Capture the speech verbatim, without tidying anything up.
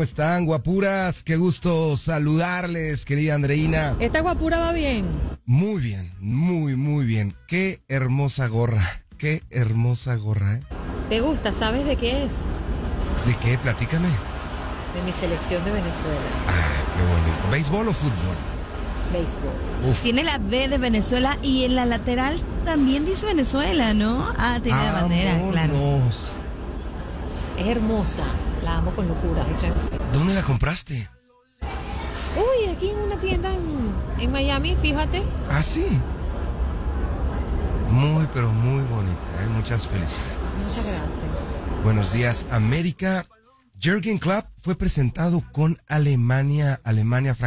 ¿Cómo están, guapuras? Qué gusto saludarles, querida Andreina. ¿Esta guapura va bien? Muy bien, muy, muy bien. Qué hermosa gorra, qué hermosa gorra, ¿eh? ¿Te gusta? ¿Sabes de qué es? ¿De qué? Platícame. De mi selección de Venezuela. Ah, qué bonito. ¿Béisbol o fútbol? Béisbol. Uf. Tiene la B de Venezuela y en la lateral también dice Venezuela, ¿no? Ah, tiene la bandera, claro. Vámonos. Es hermosa. La amo con locura. ¿Dónde la compraste? Uy, aquí en una tienda en, en Miami, fíjate. Ah, sí. Muy, pero muy bonita, ¿eh? Muchas felicidades. Muchas gracias. Buenos días, América. Jürgen Klopp fue presentado con Alemania, Alemania